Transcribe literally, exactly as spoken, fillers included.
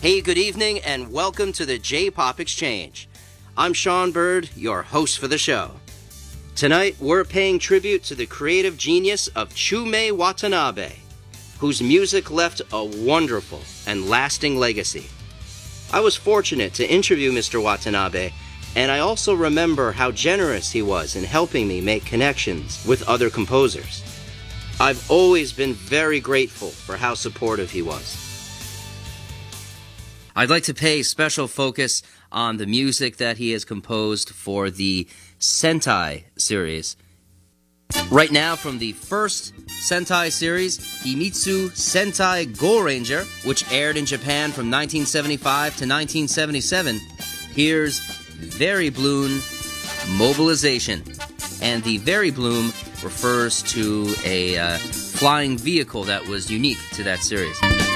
Hey, good evening, and welcome to the J-Pop Exchange. I'm Sean Bird, your host for the show. Tonight, we're paying tribute to the creative genius of Chumei Watanabe, whose music left a wonderful and lasting legacy. I was fortunate to interview Mister Watanabe, and I also remember how generous he was in helping me make connections with other composers. I've always been very grateful for how supportive he was. I'd like to pay special focus on the music that he has composed for the Sentai series. Right now, from the first Sentai series, Himitsu Sentai Goranger, which aired in Japan from nineteen seventy-five to nineteen seventy-seven, here's Very Bloom Mobilization. And the Very Bloom refers to a uh, flying vehicle that was unique to that series.